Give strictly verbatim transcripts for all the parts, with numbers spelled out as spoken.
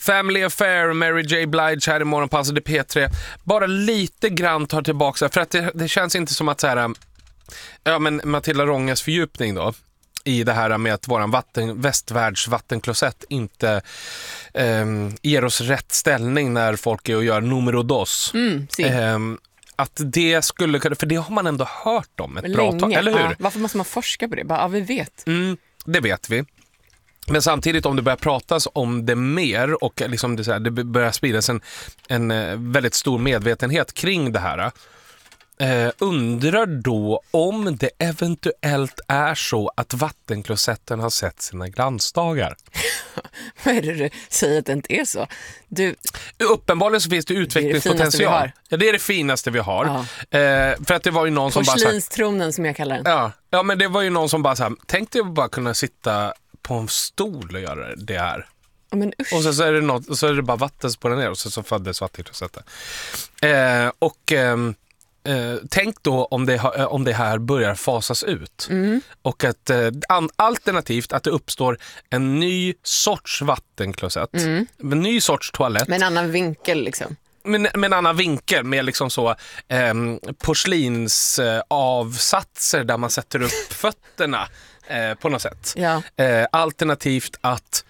Family Affair, Mary J. Blige här i Morgonpasset i P tre. Bara lite grann tar tillbaka, för att det, det känns inte som att så här, ja men Matilda Rånges fördjupning då i det här med att våran vatten, västvärlds vattenklosett inte eh, ger oss rätt ställning när folk är och gör numero dos. Mm, eh, att det skulle kunna, för det har man ändå hört om ett Länge. bra tag, eller hur? Ja, varför måste man forska på det? Bara, ja, vi vet. Mm, det vet vi. Men samtidigt om det börjar pratas om det mer och liksom det, så här, det börjar spridas en, en väldigt stor medvetenhet kring det här. Eh, undrar då om det eventuellt är så att vattenklosetten har sett sina glansdagar. Vad är det du säger att det inte är så? Du... Uppenbarligen så finns det utvecklingspotential. Det, ja, det är det finaste vi har. Ja. Eh, för att det var ju någon som bara... Porslinstronen som jag kallar den. Ja, ja, men det var ju någon som bara så här, tänkte jag bara kunna sitta på en stol och göra det här. Men usch. Och så, så är det något, och så är det bara vatten på den ner och så, så föddes vattenklosetten. Eh, och eh, eh, tänk då om det, ha, om det här börjar fasas ut. Mm. Och att eh, an, alternativt att det uppstår en ny sorts vattenklosett. Mm. En ny sorts toalett. Med en annan vinkel liksom. Med, med en annan vinkel, med liksom så eh, porslinsavsatser eh, där man sätter upp fötterna eh, på något sätt. Ja. Eh, alternativt att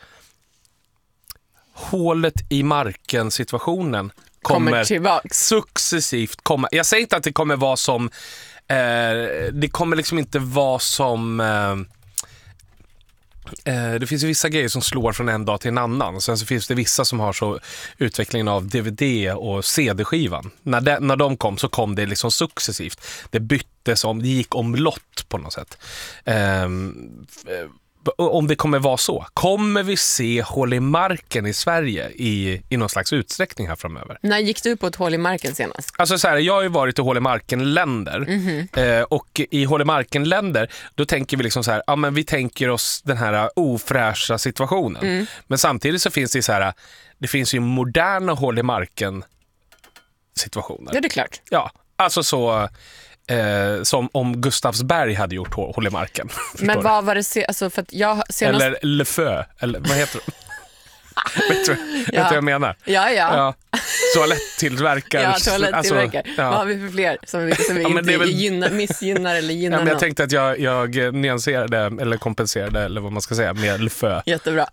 hålet i marken situationen kommer, kommer tillbaks. Successivt komma. Jag säger inte att det kommer vara som eh, det kommer liksom inte vara som eh, eh, det finns ju vissa grejer som slår från en dag till en annan. Sen så finns det vissa som har så utvecklingen av D V D och C D-skivan. När de, när de kom så kom det liksom successivt. Det byttes om, det gick omlott på något sätt. Eh, om det kommer vara så. Kommer vi se hål i marken i Sverige i, i någon slags utsträckning här framöver? När gick du på ett hål i marken senast? Alltså så här, jag har ju varit i hål i marken-länder. Mm-hmm. eh, och i hål i marken-länder då tänker vi liksom så här, ja men vi tänker oss den här ofräscha situationen. Mm. Men samtidigt så finns det så här, det finns ju moderna hål i marken situationer. Ja, det är klart. Ja, alltså så... Eh, som om Gustavsberg hade gjort hål i marken. Men vad var det se- alltså för att jag senast... Eller Le Feu, eller vad heter det? vet du ja. vet du vad jag menar? Ja, ja. ja. Toalettillverkare. Ja, toalettillverkare. Alltså, ja. Vad har vi för fler som vi, som vi ja, inte väl... gynnar, missgynnar eller gynnar? Ja, men jag tänkte att jag, jag nyanserade eller kompenserade eller vad man ska säga med Le Feu. Jättebra.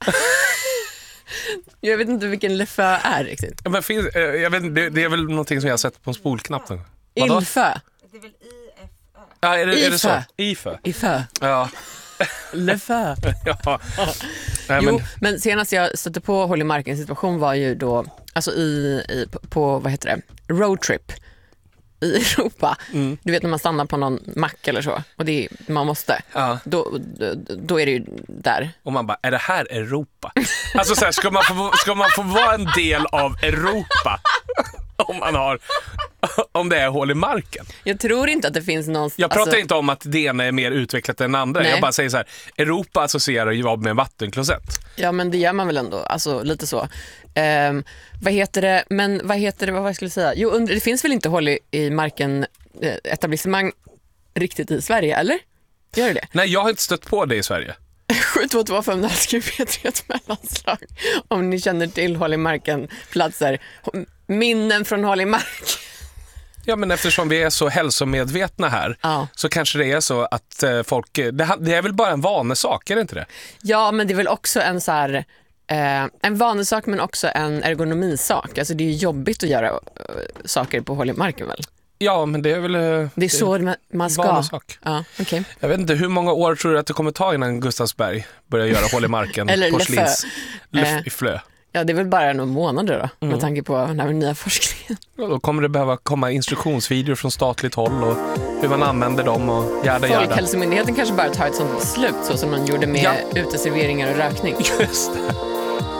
Jag vet inte vilken Le Feu är riktigt. Ja, men finns, jag vet, det, det är väl någonting som jag har sett på en spolknapp. Ilfö. Det är väl I F Ö? Ja, är det, Ifö. är det så? Ifö. Ifö. Ja. Le Feu. ja. Nej, jo, men... men senast jag stötte på hål i marken situation var ju då, alltså i, i på, vad heter det, roadtrip i Europa. Mm. Du vet när man stannar på någon mack eller så och det är, man måste. Ja. Då, då, då är det ju där. Och man bara, är det här Europa? Alltså så här, ska man få, ska man få vara en del av Europa? Om man har om det är hål i marken. Jag tror inte att det finns någon... Jag pratar alltså... inte om att det ena är mer utvecklat än andra. Nej. Jag bara säger så här, Europa associerar ju med vattenklosett. Ja, men det gör man väl ändå, alltså lite så. Um, vad heter det, men vad heter det, vad jag skulle säga? Jo, under, det finns väl inte hål i, i marken eh, etablissemang riktigt i Sverige, eller? Gör det det? Nej, jag har inte stött på det i Sverige. sju två två fem noll skriv P tre ett mellanslag om ni känner till hål i marken platser. Minnen från hål i marken. Ja, men eftersom vi är så hälsomedvetna här ja. Så kanske det är så att eh, folk, det, det är väl bara en vanesak, är det inte det? Ja, men det är väl också en så här eh, en vanesak men också en ergonomisak. Alltså det är ju jobbigt att göra eh, saker på hål i marken väl? Ja, men det är väl... Det är så det, man ska. Vanesak. Ja, okay. Jag vet inte, hur många år tror du att det kommer ta innan Gustavsberg börjar göra hål i marken? Eller porslins, Le Feu. Le Feu. Ja, det är väl bara några månader då, mm. med tanke på den här nya forskningen. Ja, då kommer det behöva komma instruktionsvideor från statligt håll och hur man använder dem och jäda jäda. Folkhälsomyndigheten kanske bara tar ett sånt beslut så som man gjorde med ja. uteserveringar och rökning. Just det.